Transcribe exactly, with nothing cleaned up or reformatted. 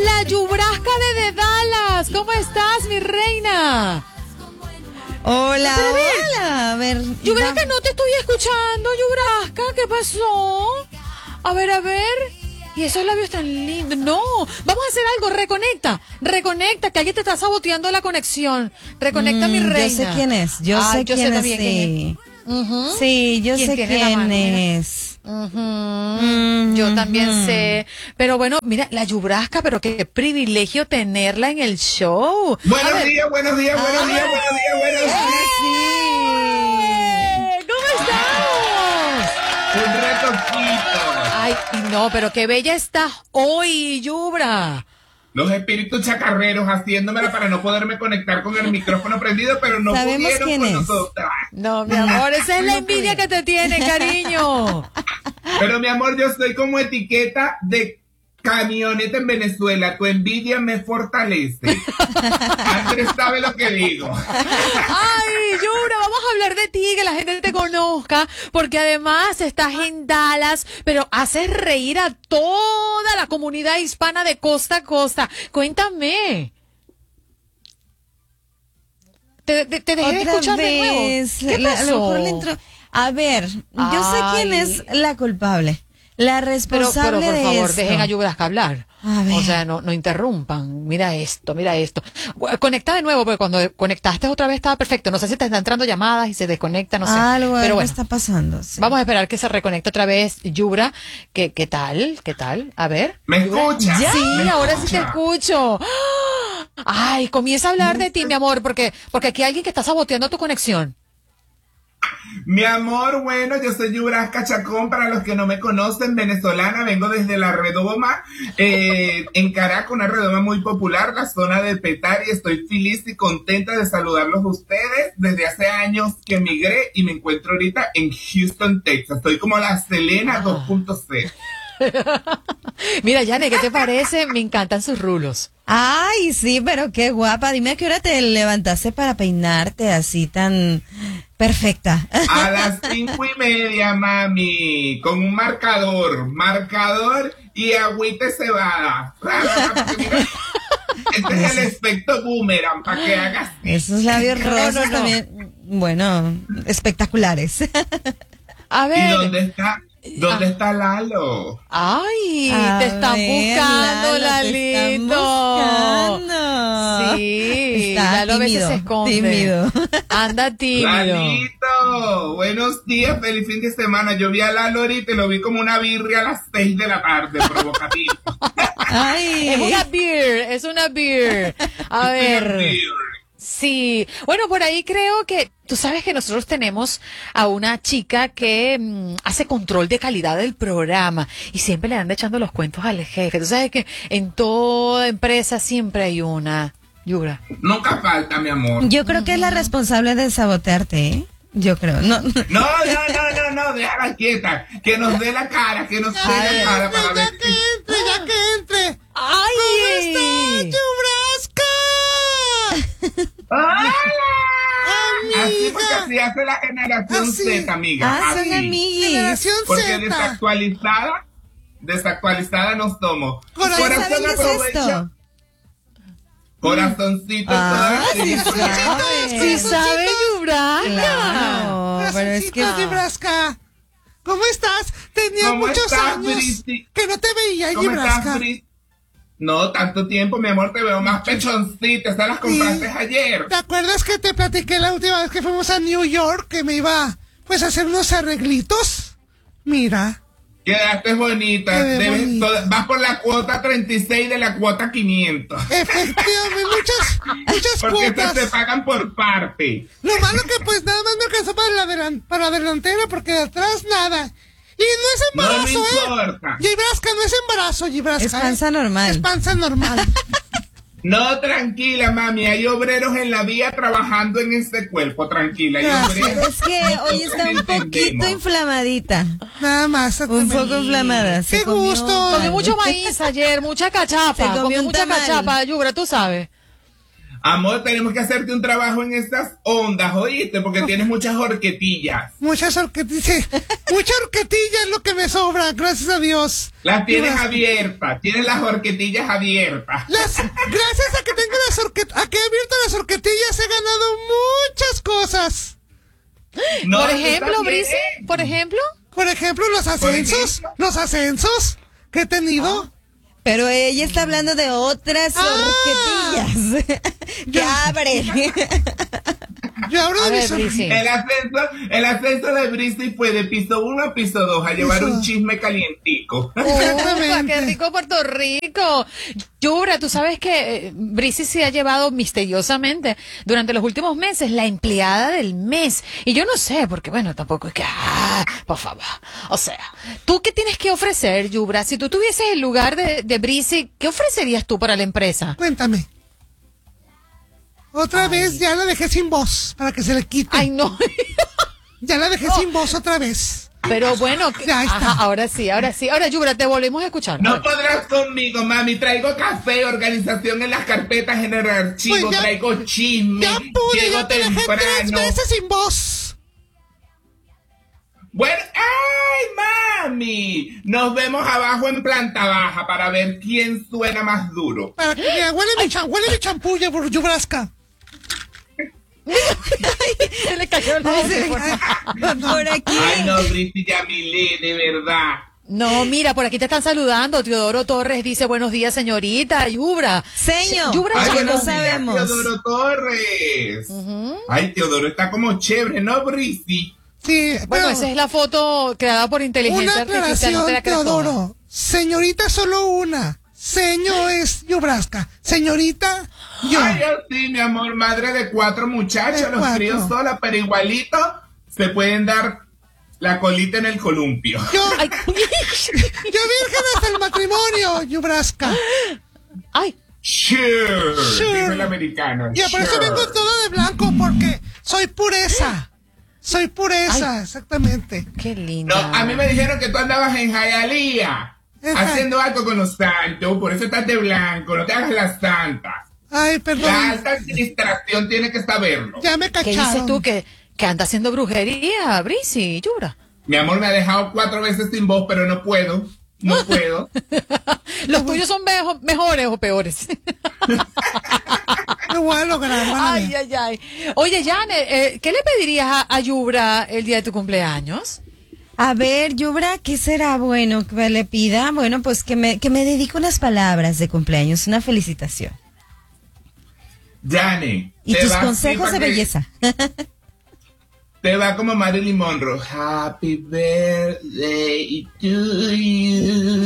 La Yubrasca desde Dallas. ¿Cómo estás, mi reina? Hola, Pero a ver, hola. A ver, Yubrasca, no te estoy escuchando, Yubrasca. ¿Qué pasó? A ver, a ver. Y esos labios tan lindos. No, vamos a hacer algo. Reconecta. Reconecta, que alguien te está saboteando la conexión. Reconecta, mm, mi reina. Yo sé quién es. Yo ah, sé yo quién sé es. también Sí. quién es. Uh-huh. Sí, yo ¿Quién sé tiene la quién mano? es. Uh-huh. Mm-hmm. Yo también sé. Pero bueno, mira, la Yubrasca, pero qué privilegio tenerla en el show. Buenos días, buenos días, buenos días, buenos días, buenos días. ¡Eh! ¿Cómo estamos? Un retoquito. Ay, no, pero qué bella estás hoy, Yubra. Los espíritus chacarreros haciéndomela para no poderme conectar con el micrófono prendido, pero no ¿Sabemos pudieron quién con es? nosotras. No, mi amor, esa es la envidia que te tiene, cariño. Pero mi amor, yo soy como etiqueta de camioneta en Venezuela. Tu envidia me fortalece. Andrés sabe lo que digo. Ay, Yura, vamos a hablar de ti, que la gente te conozca, porque además estás en Dallas, pero haces reír a toda la comunidad hispana de costa a costa. Cuéntame. Te, te, te dejé de Otra escuchar vez. de nuevo. ¿Qué La- a pasó? lo mejor le entró- A ver, yo sé quién Ay. es la culpable. La Pero, responsable pero por de favor, esto. dejen a Yubrasca hablar. A ver. O sea, no, no interrumpan. Mira esto, mira esto. Bu- Conecta de nuevo, porque cuando conectaste otra vez estaba perfecto. No sé si te están entrando llamadas y se desconecta, no sé. Algo, pero algo bueno, está pasando. Sí. vamos a esperar que se reconecte otra vez Yubra. ¿Qué, qué tal? ¿Qué tal? A ver. ¿Me escuchas? Sí, ¿Me ahora sí te escuchas? escucho. ¡Ah! Ay, comienza a hablar de ti, mi amor, porque, porque aquí hay alguien que está saboteando tu conexión. Mi amor, bueno, yo soy Yubrasca Chacón, para los que no me conocen, venezolana, vengo desde La Redoma, eh, en Caracas, una redoma muy popular, la zona de Petare, y estoy feliz y contenta de saludarlos a ustedes. Desde hace años que emigré y me encuentro ahorita en Houston, Texas. Estoy como la Selena Ah. dos punto cero. Mira, Yane, ¿qué te parece? Me encantan sus rulos. Ay, sí, pero qué guapa. Dime a qué hora te levantaste para peinarte así tan perfecta. A las cinco y media, mami, con un marcador, marcador y agüita cebada. Este es el efecto boomerang, para que hagas. Esos labios No, rosas no, no. también, bueno, espectaculares. A ¿Y ver. dónde está? ¿Dónde Ah. está Lalo? Ay, A te están ver, buscando, Lalo, te están Lalito. buscando. Sí, Está Lalo a veces tímido, se esconde. tímido. Anda tímido. Lalito, buenos días, feliz fin de semana. Yo vi a Lalo ahorita y lo vi como una birria a las seis de la tarde, provocativo. Ay. Es una beer, es una beer. A ver. Sí, bueno, por ahí creo que tú sabes que nosotros tenemos a una chica que mm, hace control de calidad del programa y siempre le anda echando los cuentos al jefe. Tú sabes que en toda empresa siempre hay una. Yura. Nunca falta, mi amor. Yo creo que es la responsable de sabotearte, ¿eh? Yo creo. No, No, no, no, no, no, déjala quieta. Que nos dé la cara, que nos dé la cara para ver si... entre, ya que entre. ¡Ay! ¿Cómo estás, Yubrasca? ¡Hola! Amiga. Así porque así hace la generación Así. Z, amiga. ah, son así. amiguis. Generación Porque Z. desactualizada, desactualizada no somos. Corazón, ¿Saben qué es aprovecha. esto? Corazoncito. Ah, todo sí eso. sabe. Sí sabe Yura. Claro, pero es que... Corazoncito, Yubrasca. ¿Cómo estás? Tenía ¿Cómo muchos estás, años Briti? que no te veía, ¿Cómo estás, Yubrasca. Bri? No, tanto tiempo, mi amor, te veo más pechoncita. Estas las compraste Sí. ayer. ¿Te acuerdas que te platiqué la última vez que fuimos a New York que me iba pues a hacer unos arreglitos? Mira. Quedaste bonita. Quedé Debes- bonita. toda- vas por la cuota treinta y seis de la cuota quinientos. Efectivamente, muchas, muchas Porque estas cuotas. te pagan por parte. Lo malo que pues nada más me alcanzó para la, delan- para la delantera porque de atrás nada. Y no es No me embarazo, importa. ¿eh? Gibrasca, no es embarazo, Gibrasca. Es panza ¿eh? normal. Es panza normal. No, tranquila, mami. Hay obreros en la vía trabajando en este cuerpo. Tranquila. Hay Gracias. obreros. Es que hoy está un poquito Entendemos. inflamadita. Nada más. Un poco inflamada. Se Qué comió- gusto. Comió mucho maíz ayer, mucha Se cachapa. comió Comió un mucha tamal. cachapa, Yura, tú sabes. Amor, tenemos que hacerte un trabajo en estas ondas, ¿oíste? Porque tienes muchas horquetillas. Muchas horquetillas. Mucha horquetilla es lo que me sobra, gracias a Dios. Las tienes Las- abiertas, tienes las horquetillas abiertas. Las, gracias a que tengo las horquetillas, a que he abierto las horquetillas, he ganado muchas cosas. No, Por eso está ejemplo, bien. Brice, por ejemplo. Por ejemplo, los ascensos, ejemplo. los ascensos que he tenido. Pero ella está hablando de otras Ah. horquetillas que Yo- abren. Yo hablo A de ver, mis hor- Brice. El ascenso, el ascenso de Brice fue de piso uno a piso dos a llevar un chisme calientico. Upa, Exactamente. qué rico Puerto Rico. Yubra, tú sabes que eh, Brice se ha llevado misteriosamente durante los últimos meses la empleada del mes. Y yo no sé, porque bueno, tampoco es que, ah, por favor. O sea, ¿tú qué tienes que ofrecer, Yubra? Si tú tuvieses el lugar de, de Brice, ¿qué ofrecerías tú para la empresa? Cuéntame. Otra vez ya la dejé sin voz para que se le quite. Ay, no. Ya la dejé sin voz otra vez. Pero bueno, que- Ya está. ajá, ahora sí, ahora sí. Ahora, Yubra, te volvemos a escuchar. A No ver. podrás conmigo, mami. Traigo café, organización en las carpetas en el archivo, Pues ya- traigo chisme, Ya pude, llego ya te dejé tres temprano. veces sin voz. Bueno, ¡ay, mami! Nos vemos abajo en planta baja para ver quién suena más duro. Para que me huele mi, cha- huele mi champú, Yubrasca. Se le cayó el Ay, se le nombre. cae. Por aquí. Ay, no, Brice Yamilé, de verdad. No, mira, por aquí te están saludando. Teodoro Torres dice, buenos días, señorita Yubra. Señor. Yubra, Ay, ya bueno, no buenos días, sabemos. Teodoro Torres. Ay, Teodoro está como chévere, ¿no, Brice? Sí, Bueno, pero esa es la foto creada por inteligencia una artificial. No te aclaración, la creas toda. Teodoro. Señorita, solo una. Señor es Yubrasca. Señorita, yo. Ay, yo sí, mi amor, madre de cuatro muchachos, De los cuatro. críos sola, pero igualito se pueden dar la colita en el columpio. Yo, Ay, yo virgen hasta el matrimonio, Yubrasca. ay, Sure, Sure. dijo el americano. Ya, por eso sure. vengo todo de blanco, porque soy pureza. Soy pureza, exactamente. qué No, linda. a mí me dijeron que tú andabas en Hialeah Ajá. haciendo algo con los santos, por eso estás de blanco, no te hagas las santas. Ay, La perdón. alta administración tiene que saberlo. Ya me ¿Qué cacharon. dices tú? ¿Que, que anda haciendo brujería, Brisi, Yubra? Mi amor me ha dejado cuatro veces sin voz, pero no puedo. No puedo. ¿Los tuyos son mejo- mejores o peores? Lo voy a lograr, van a Ay, ver. ay, ay. Oye, Janet, eh, ¿qué le pedirías a, a Yubra el día de tu cumpleaños? A ver, Yubra, ¿qué será bueno que le pida? Bueno, pues que me, que me dedique unas palabras de cumpleaños, una felicitación. Jane. Y te tus va así consejos pa' de que- belleza. Te va como Marilyn Monroe. Happy birthday to you.